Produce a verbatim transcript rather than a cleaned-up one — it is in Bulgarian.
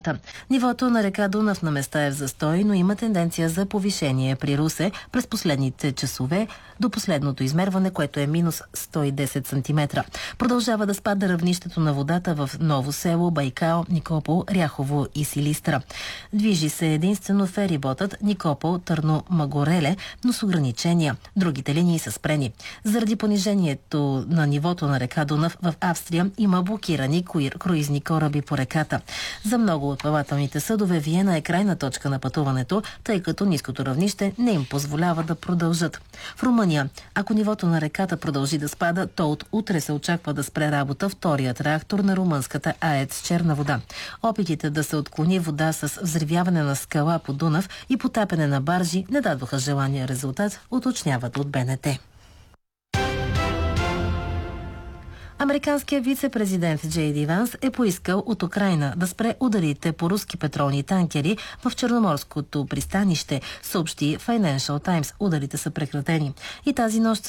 водата. Нивото на река Дунав на места е в застой, но има тенденция за повишение при Русе през последните часове до последното измерване, което е минус сто и десет сантиметра. Продължава да спада равнището на водата в Ново село, Байкал, Никопол, Ряхово и Силистра. Движи се единствено фериботът Никопол, Търно, Магореле, но с ограничения. Другите линии са спрени. Заради понижението на нивото на река Дунав в Австрия има блокирани круизни кораби по реката. За много от плавателните съдове Виена е крайна точка на пътуването, тъй като ниското равнище не им позволява да продължат. В Румъния, ако нивото на реката продължи да спада, то от утре се очаква да спре работа вторият реактор на румънската АЕЦ Черна вода. Опитите да се отклони вода с взривяване на скала по Дунав и потапяне на баржи не дадоха желания резултат, уточняват от БНТ. Американският вице-президент Джей Ди Ванс е поискал от Украйна да спре ударите по руски петролни танкери в Черноморското пристанище, съобщи Financial Times. Ударите са прекратени. И тази нощ